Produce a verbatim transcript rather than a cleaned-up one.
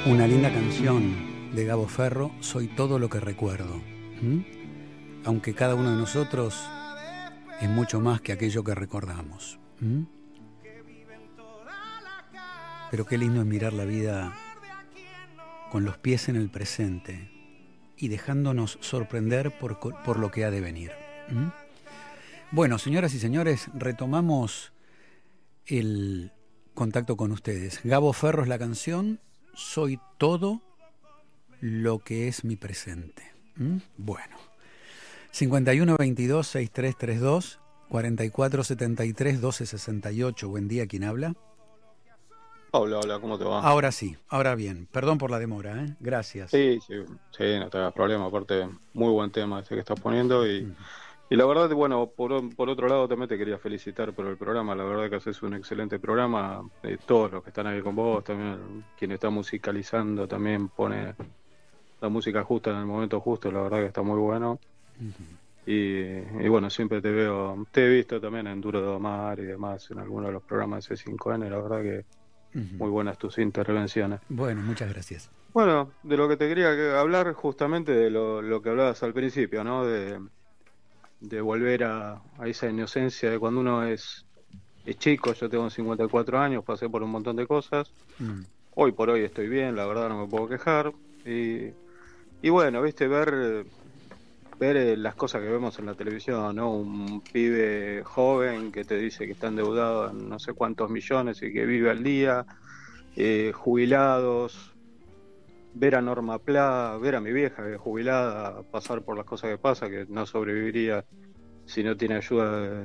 Una linda canción de Gabo Ferro, Soy todo lo que recuerdo. ¿Mm? Aunque cada uno de nosotros es mucho más que aquello que recordamos. ¿Mm? Pero qué lindo es mirar la vida con los pies en el presente y dejándonos sorprender por, por lo que ha de venir. ¿Mm? Bueno, señoras y señores, retomamos el contacto con ustedes. Gabo Ferro es la canción, Soy todo lo que es mi presente. ¿Mm? Bueno, cincuenta y uno veintidós sesenta y tres treinta y dos, cuarenta y cuatro setenta y tres doce sesenta y ocho. Buen día, ¿quién habla? Hola, hola, ¿cómo te va? Ahora sí, ahora bien. Perdón por la demora, ¿eh? Gracias. Sí, sí, sí, no te hagas problema. Aparte, muy buen tema ese que estás poniendo. Y, Mm. y la verdad, bueno, por, por otro lado, también te quería felicitar por el programa. La verdad que haces un excelente programa. Eh, todos los que están ahí con vos, también quien está musicalizando, también pone la música justa en el momento justo. La verdad que está muy bueno. Uh-huh. Y, y bueno, siempre te veo, te he visto también en Duro de Domar y demás, en algunos de los programas de C cinco N. La verdad que Uh-huh. muy buenas tus intervenciones. Bueno, muchas gracias. Bueno, de lo que te quería que- hablar justamente de lo, lo que hablabas al principio, ¿no? De, de volver a, a esa inocencia de cuando uno es, es chico. Yo tengo cincuenta y cuatro años, pasé por un montón de cosas. Mm. Hoy por hoy estoy bien, la verdad no me puedo quejar. Y, y bueno, viste, ver, ver eh, las cosas que vemos en la televisión, ¿no? Un pibe joven que te dice que está endeudado en no sé cuántos millones y que vive al día, eh, jubilados. Ver a Norma Pla, ver a mi vieja que es jubilada, pasar por las cosas que pasa, que no sobreviviría si no tiene ayuda de,